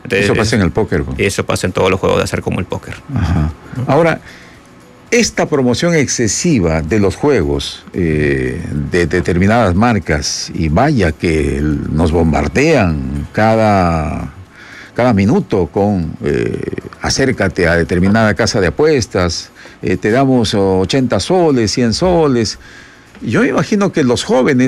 Eso pasa en el póker. Eso pasa en todos los juegos de azar como el póker. Ajá. Ahora, esta promoción excesiva de los juegos de determinadas marcas, y vaya que nos bombardean cada minuto con acércate a determinada casa de apuestas, te damos 80 soles, 100 soles. Yo me imagino que los jóvenes